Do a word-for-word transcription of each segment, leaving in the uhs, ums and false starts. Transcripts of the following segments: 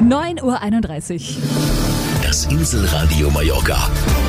neun Uhr einunddreißig. Das Inselradio Mallorca.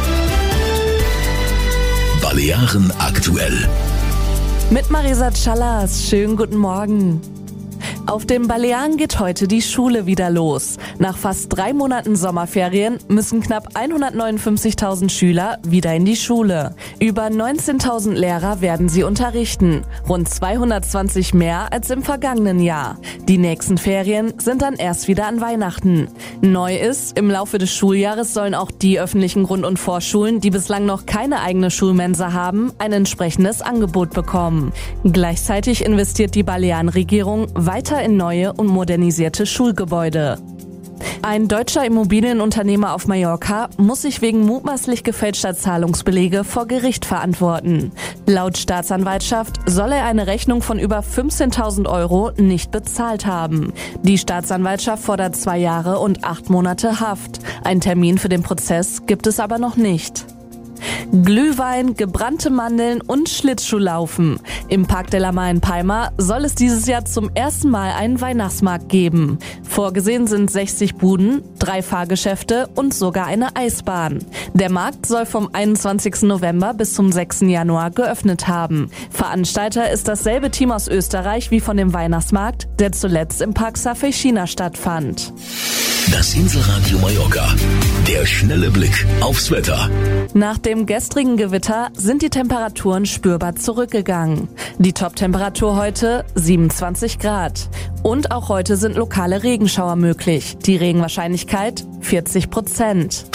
Balearen aktuell. Mit Marisa Callas. Schönen guten Morgen. Auf den Balearen geht heute die Schule wieder los. Nach fast drei Monaten Sommerferien müssen knapp hundertneunundfünfzigtausend Schüler wieder in die Schule. Über neunzehntausend Lehrer werden sie unterrichten. Rund zweihundertzwanzig mehr als im vergangenen Jahr. Die nächsten Ferien sind dann erst wieder an Weihnachten. Neu ist, im Laufe des Schuljahres sollen auch die öffentlichen Grund- und Vorschulen, die bislang noch keine eigene Schulmensa haben, ein entsprechendes Angebot bekommen. Gleichzeitig investiert die Balearenregierung weiter in neue und modernisierte Schulgebäude. Ein deutscher Immobilienunternehmer auf Mallorca muss sich wegen mutmaßlich gefälschter Zahlungsbelege vor Gericht verantworten. Laut Staatsanwaltschaft soll er eine Rechnung von über fünfzehntausend Euro nicht bezahlt haben. Die Staatsanwaltschaft fordert zwei Jahre und acht Monate Haft. Einen Termin für den Prozess gibt es aber noch nicht. Glühwein, gebrannte Mandeln und Schlittschuhlaufen. Im Parc de la Mar in Palma soll es dieses Jahr zum ersten Mal einen Weihnachtsmarkt geben. Vorgesehen sind sechzig Buden, drei Fahrgeschäfte und sogar eine Eisbahn. Der Markt soll vom einundzwanzigsten November bis zum sechsten Januar geöffnet haben. Veranstalter ist dasselbe Team aus Österreich wie von dem Weihnachtsmarkt, der zuletzt im Park Safei China stattfand. Das Inselradio Mallorca. Der schnelle Blick aufs Wetter. Nach dem gestrigen Gewitter sind die Temperaturen spürbar zurückgegangen. Die Top-Temperatur heute siebenundzwanzig Grad. Und auch heute sind lokale Regenschauer möglich. Die Regenwahrscheinlichkeit vierzig Prozent.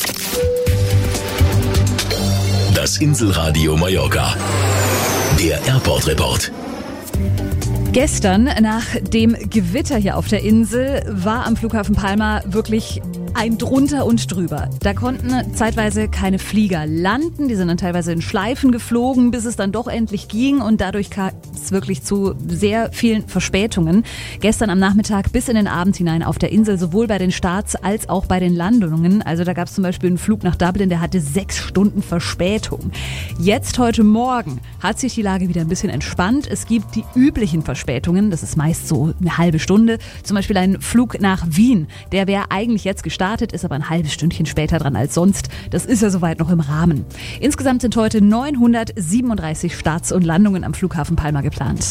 Das Inselradio Mallorca. Der Airport-Report. Gestern, nach dem Gewitter hier auf der Insel, war am Flughafen Palma wirklich ein drunter und drüber. Da konnten zeitweise keine Flieger landen, die sind dann teilweise in Schleifen geflogen, bis es dann doch endlich ging und dadurch kam es wirklich zu sehr vielen Verspätungen. Gestern am Nachmittag bis in den Abend hinein auf der Insel, sowohl bei den Starts als auch bei den Landungen. Also da gab es zum Beispiel einen Flug nach Dublin, der hatte sechs Stunden Verspätung. Jetzt heute Morgen hat sich die Lage wieder ein bisschen entspannt. Es gibt die üblichen Verspätungen, das ist meist so eine halbe Stunde. Zum Beispiel ein Flug nach Wien, der wäre eigentlich jetzt gestartet. Startet, ist aber ein halbes Stündchen später dran als sonst. Das ist ja soweit noch im Rahmen. Insgesamt sind heute neunhundertsiebenunddreißig Starts und Landungen am Flughafen Palma geplant.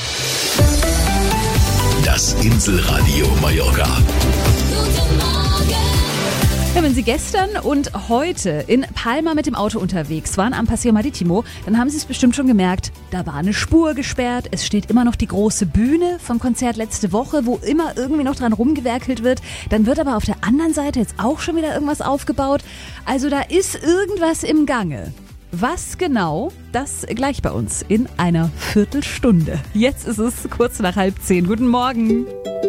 Das Inselradio Mallorca. Ja, wenn Sie gestern und heute in Palma mit dem Auto unterwegs waren, am Paseo Marítimo, dann haben Sie es bestimmt schon gemerkt, da war eine Spur gesperrt, es steht immer noch die große Bühne vom Konzert letzte Woche, wo immer irgendwie noch dran rumgewerkelt wird. Dann wird aber auf der anderen Seite jetzt auch schon wieder irgendwas aufgebaut. Also da ist irgendwas im Gange. Was genau, das gleich bei uns in einer Viertelstunde. Jetzt ist es kurz nach halb zehn. Guten Morgen.